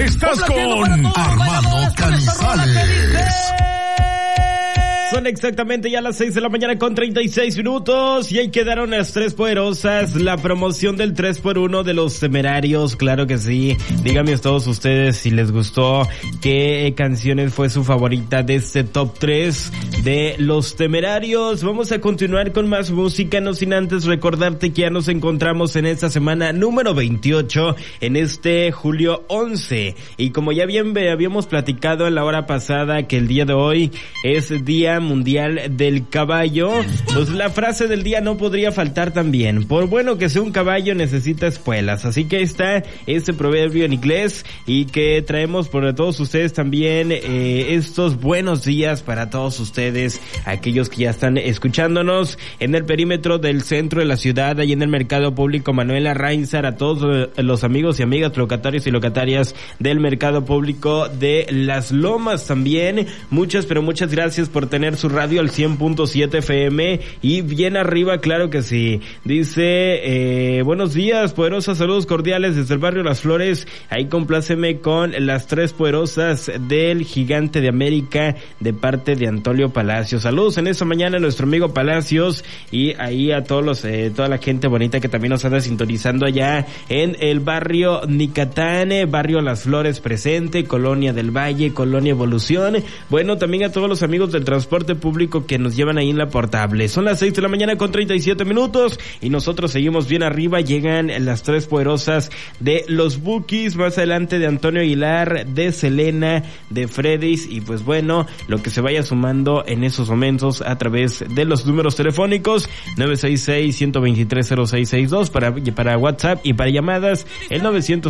Estás con Armando Canizales. Son exactamente ya las 6 de la mañana con 36 minutos y ahí quedaron las tres poderosas, la promoción del 3x1 de los Temerarios, claro que sí. Díganme a todos ustedes si les gustó, qué canciones fue su favorita de este top 3 de los Temerarios. Vamos a continuar con más música, no sin antes recordarte que ya nos encontramos en esta semana número 28, en este julio 11. Y como ya bien habíamos platicado en la hora pasada que el día de hoy es Día Mundial del Caballo, pues la frase del día no podría faltar también. Por bueno que sea un caballo necesita espuelas. Así que está este proverbio en inglés y que traemos por todos ustedes también estos buenos días para todos ustedes, aquellos que ya están escuchándonos en el perímetro del centro de la ciudad, ahí en el mercado público Manuel Arrainzar, a todos los amigos y amigas locatarios y locatarias del mercado público de Las Lomas también. Muchas, pero muchas gracias por tener su radio al 100.7 FM y bien arriba, claro que sí. Dice, buenos días, poderosas, saludos cordiales desde el barrio Las Flores. Ahí compláceme con las tres poderosas del Gigante de América de parte de Antonio Palacios. Saludos en esta mañana a nuestro amigo Palacios y ahí a todos los, toda la gente bonita que también nos anda sintonizando allá en el barrio Nicatán, barrio Las Flores presente, Colonia del Valle, Colonia Evolución. Bueno, también a todos los amigos del transporte público que nos llevan ahí en la portable. Son las 6 de la mañana con 37 minutos y nosotros seguimos bien arriba. Llegan las tres poderosas de los Bukis, más adelante de Antonio Aguilar, de Selena, de Freddy's y pues bueno, lo que se vaya sumando en esos momentos a través de los números telefónicos 966-123-0662 para WhatsApp y para llamadas el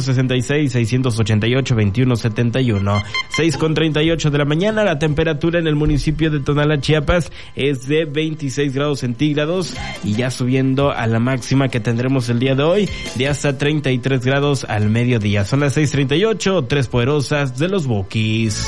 966-688-2171. 6 con 38 de la mañana, la temperatura en el municipio de Tonalá, Chiapas es de 26 grados centígrados y ya subiendo a la máxima que tendremos el día de hoy de hasta 33 grados al mediodía. Son las 6:38, tres poderosas de los Bukis.